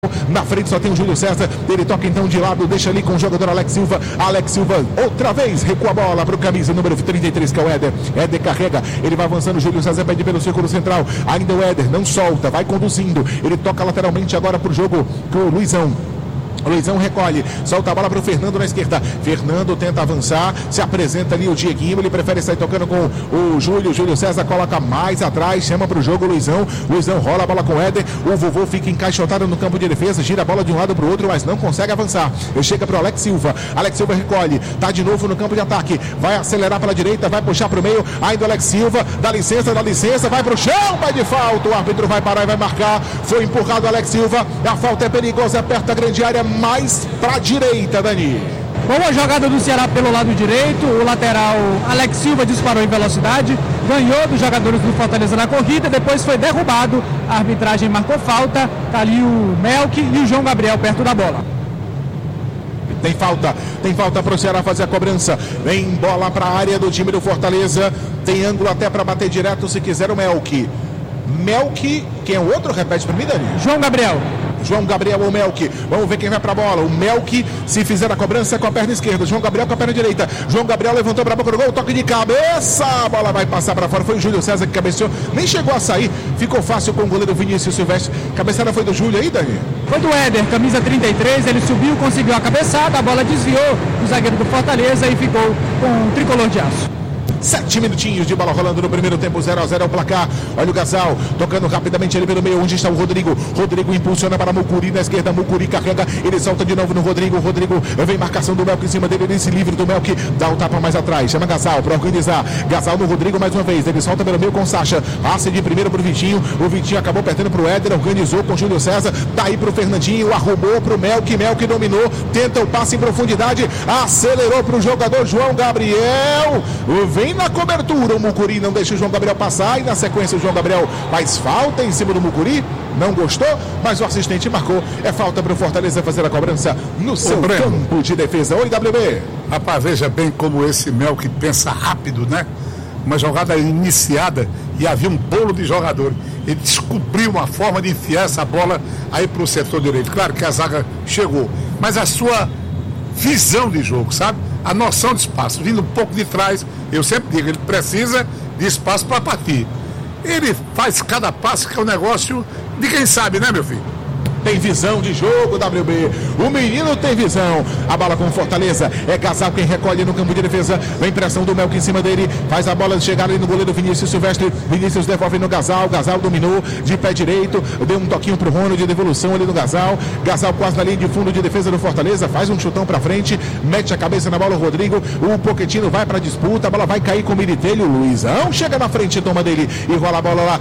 Na frente só tem o Júlio César, ele toca então de lado, deixa ali com o jogador Alex Silva. Alex Silva outra vez recua a bola para o camisa número 33, que é o Éder. Éder carrega, ele vai avançando, o Júlio César pede pelo círculo central, ainda o Éder, não solta, vai conduzindo, ele toca lateralmente agora para o jogo com o Luizão. Luizão recolhe, solta a bola para o Fernando na esquerda. Fernando tenta avançar, se apresenta ali o Dieguinho, ele prefere sair tocando com o Júlio César coloca mais atrás, chama para o jogo o Luizão rola a bola com o Éder, o Vovô fica encaixotado no campo de defesa, gira a bola de um lado para o outro, mas não consegue avançar. Ele chega para o Alex Silva recolhe, tá de novo no campo de ataque, vai acelerar pela direita, vai puxar para o meio, ainda o Alex Silva, dá licença, vai para o chão, vai de falta, o árbitro vai parar e vai marcar, foi empurrado o Alex Silva, a falta é perigosa, é perto da grande área, mais para a direita, Dani. Boa jogada do Ceará pelo lado direito, o lateral Alex Silva disparou em velocidade, ganhou dos jogadores do Fortaleza na corrida, depois foi derrubado, a arbitragem marcou falta, tá ali o Melk e o João Gabriel perto da bola. Tem falta para o Ceará fazer a cobrança, vem bola para a área do time do Fortaleza, tem ângulo até para bater direto se quiser o Melk, quem é o outro? Repete para mim, Dani. João Gabriel ou Melk, vamos ver quem vai pra bola. O Melk, se fizer a cobrança, é com a perna esquerda, João Gabriel com a perna direita. João Gabriel levantou pra boca do gol, toque de cabeça, a bola vai passar pra fora. Foi o Júlio César que cabeceou, nem chegou a sair, ficou fácil com o goleiro Vinícius Silvestre. Cabeçada foi do Júlio aí, Dani? Foi do Éder, camisa 33, ele subiu, conseguiu a cabeçada, a bola desviou do zagueiro do Fortaleza e ficou com um tricolor de aço. 7 minutinhos de bola rolando no primeiro tempo, 0-0 é o placar. Olha o Gasal, tocando rapidamente ali pelo meio, onde está o Rodrigo impulsiona para Mucuri, na esquerda, Mucuri carrega, ele solta de novo no Rodrigo vem marcação do Melk em cima dele, ele se livre do Melk, dá o tapa mais atrás, chama Gasal para organizar, Gasal no Rodrigo mais uma vez, ele solta pelo meio com Sacha, passe de primeiro pro Vitinho, o Vitinho acabou perdendo pro Éder, organizou com o Júlio César, daí pro Fernandinho, arrumou pro Melk dominou, tenta o passe em profundidade, acelerou pro jogador João Gabriel, vem na cobertura, o Mucuri não deixa o João Gabriel passar e na sequência o João Gabriel faz falta em cima do Mucuri, não gostou, mas o assistente marcou, é falta para o Fortaleza fazer a cobrança no seu campo de defesa. Oi, WB. Rapaz, veja bem como esse Melk pensa rápido, né? Uma jogada iniciada e havia um bolo de jogador, ele descobriu uma forma de enfiar essa bola aí para o setor direito, claro que a zaga chegou, mas a sua visão de jogo, sabe? A noção de espaço, vindo um pouco de trás, eu sempre digo, ele precisa de espaço para partir. Ele faz cada passo que é um negócio de quem sabe, né, meu filho? Tem visão de jogo, WB. O menino tem visão. A bola com Fortaleza. É Gasal quem recolhe no campo de defesa. Vem pressão do Melk em cima dele. Faz a bola chegar ali no goleiro Vinícius Silvestre. Vinícius devolve no Gasal. Gasal dominou de pé direito. Deu um toquinho pro Rono de devolução ali no Gasal. Gasal quase na linha de fundo de defesa do Fortaleza. Faz um chutão pra frente. Mete a cabeça na bola o Rodrigo. O Pochettino vai pra disputa. A bola vai cair com o Militelho. O Luizão chega na frente, toma dele. E rola a bola lá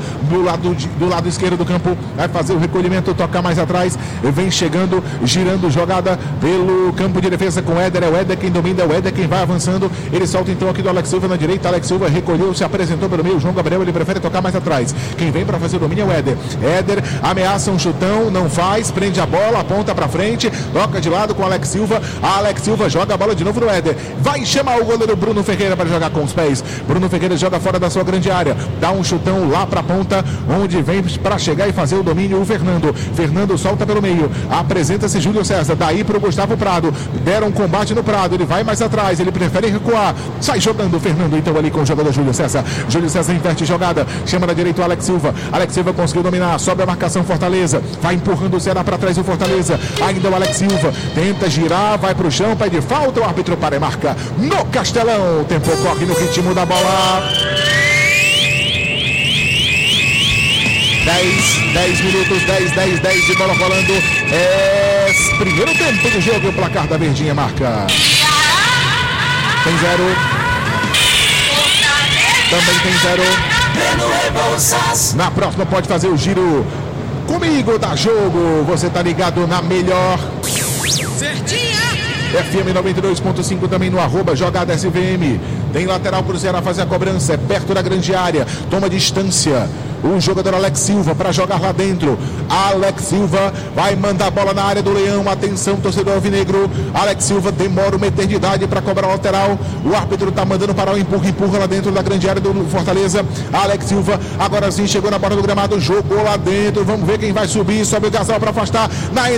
do lado esquerdo do campo. Vai fazer o recolhimento, tocar mais atrás, vem chegando, girando jogada pelo campo de defesa com o Éder, é o Éder quem domina, é o Éder quem vai avançando, ele solta então aqui do Alex Silva na direita, Alex Silva recolheu, se apresentou pelo meio, João Gabriel, ele prefere tocar mais atrás, quem vem para fazer o domínio é o Éder, Éder ameaça um chutão, não faz, prende a bola, aponta para frente, toca de lado com o Alex Silva joga a bola de novo no Éder, vai chamar o goleiro Bruno Ferreira para jogar com os pés, Bruno Ferreira joga fora da sua grande área, dá um chutão lá para a ponta, onde vem para chegar e fazer o domínio o Fernando solta pelo meio, apresenta-se Júlio César, daí para o Gustavo Prado, deram um combate no Prado, ele vai mais atrás, ele prefere recuar, sai jogando o Fernando então ali com o jogador Júlio César inverte jogada, chama na direita o Alex Silva conseguiu dominar, sobe a marcação Fortaleza, vai empurrando o Ceará para trás o Fortaleza, ainda o Alex Silva, tenta girar, vai pro chão, pede falta, o árbitro para e marca no Castelão, o tempo corre no ritmo da bola. 10 minutos, 10 de bola rolando. Primeiro tempo do jogo, o placar da Verdinha marca. Tem 0. Também tem 0. Na próxima pode fazer o giro comigo da jogo. Você tá ligado na melhor. Verdinha! FM 92.5 também no @JogadSVM. Tem lateral pro Ceará fazer a cobrança, é perto da grande área, toma distância. O jogador Alex Silva para jogar lá dentro. Alex Silva vai mandar a bola na área do Leão. Atenção, torcedor alvinegro. Alex Silva demora uma eternidade para cobrar o lateral. O árbitro tá mandando parar o empurra lá dentro da grande área do Fortaleza. Alex Silva agora sim chegou na bola do gramado, jogou lá dentro. Vamos ver quem vai subir. Sobe o Gasal para afastar. Na